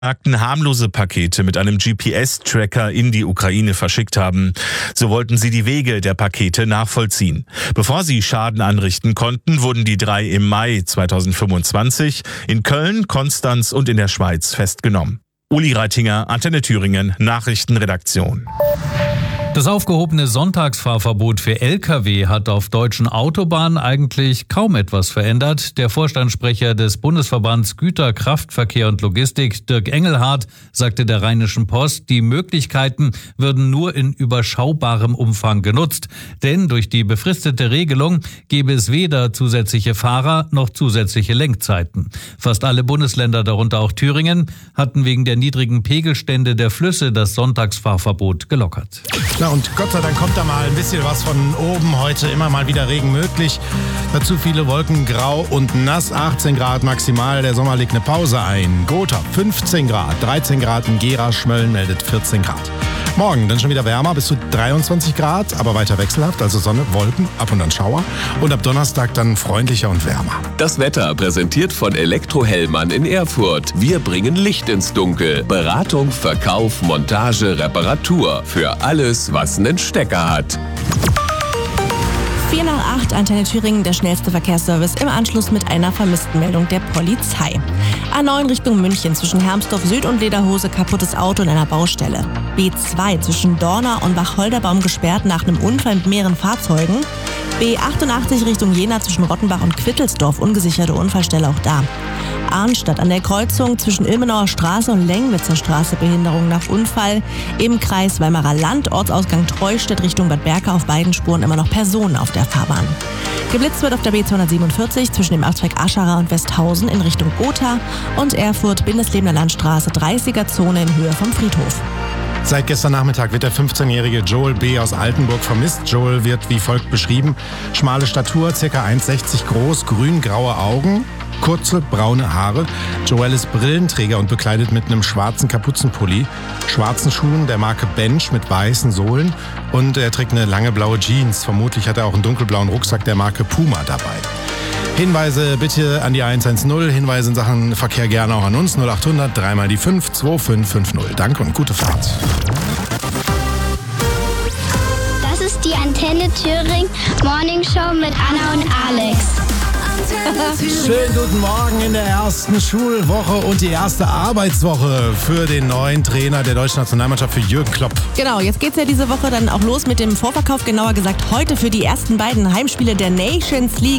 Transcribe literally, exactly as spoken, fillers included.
harmlose Pakete mit einem G P S-Tracker in die Ukraine verschickt haben. So wollten sie die Wege der Pakete nachvollziehen. Bevor sie Schaden anrichten konnten, wurden die drei im Mai zweitausendfünfundzwanzig in Köln, Konstanz und in der Schweiz festgenommen. Uli Reitinger, Antenne Thüringen, Nachrichtenredaktion. Das aufgehobene Sonntagsfahrverbot für L K W hat auf deutschen Autobahnen eigentlich kaum etwas verändert. Der Vorstandssprecher des Bundesverbands Güter, Kraftverkehr und Logistik, Dirk Engelhardt, sagte der Rheinischen Post, die Möglichkeiten würden nur in überschaubarem Umfang genutzt. Denn durch die befristete Regelung gäbe es weder zusätzliche Fahrer noch zusätzliche Lenkzeiten. Fast alle Bundesländer, darunter auch Thüringen, hatten wegen der niedrigen Pegelstände der Flüsse das Sonntagsfahrverbot gelockert. Na und Gott sei Dank kommt da mal ein bisschen was von oben. Heute immer mal wieder Regen möglich. Dazu viele Wolken, grau und nass. achtzehn Grad maximal. Der Sommer legt eine Pause ein. Gotha fünfzehn Grad. dreizehn Grad in Gera. Schmölln meldet vierzehn Grad. Morgen dann schon wieder wärmer, bis zu dreiundzwanzig Grad, aber weiter wechselhaft, also Sonne, Wolken, ab und an Schauer. Und ab Donnerstag dann freundlicher und wärmer. Das Wetter präsentiert von Elektrohellmann in Erfurt. Wir bringen Licht ins Dunkel. Beratung, Verkauf, Montage, Reparatur. Für alles, was einen Stecker hat. vier nach acht, Antenne Thüringen, der schnellste Verkehrsservice im Anschluss mit einer vermissten Meldung der Polizei. A neun Richtung München, zwischen Hermsdorf Süd und Lederhose, kaputtes Auto in einer Baustelle. B zwei zwischen Dorna und Wacholderbaum gesperrt nach einem Unfall mit mehreren Fahrzeugen. B achtundachtzig Richtung Jena zwischen Rottenbach und Quittelsdorf, ungesicherte Unfallstelle auch da. Arnstadt an der Kreuzung zwischen Ilmenauer Straße und Lengwitzer Straße, Behinderung nach Unfall. Im Kreis Weimarer Land, Ortsausgang Treustedt Richtung Bad Berka, auf beiden Spuren immer noch Personen auf der Fahrbahn. Geblitzt wird auf der B zweihundertsiebenundvierzig zwischen dem Ortsteig Aschara und Westhausen in Richtung Gotha und Erfurt, Bindeslebener Landstraße, dreißiger Zone in Höhe vom Friedhof. Seit gestern Nachmittag wird der fünfzehnjährige Joel B. aus Altenburg vermisst. Joel wird wie folgt beschrieben: schmale Statur, ca. eins Komma sechzig groß, grün-graue Augen, kurze braune Haare. Joel ist Brillenträger und bekleidet mit einem schwarzen Kapuzenpulli, schwarzen Schuhen der Marke Bench mit weißen Sohlen und er trägt eine lange blaue Jeans. Vermutlich hat er auch einen dunkelblauen Rucksack der Marke Puma dabei. Hinweise bitte an die eins eins null, Hinweise in Sachen Verkehr gerne auch an uns, null acht hundert, dreimal die fünf, zwei fünf fünf null. Danke und gute Fahrt. Das ist die Antenne Thüringen Morning Show mit Anna und Alex. Schönen guten Morgen in der ersten Schulwoche und die erste Arbeitswoche für den neuen Trainer der deutschen Nationalmannschaft, für Jürgen Klopp. Genau, jetzt geht's ja diese Woche dann auch los mit dem Vorverkauf, genauer gesagt heute für die ersten beiden Heimspiele der Nations League.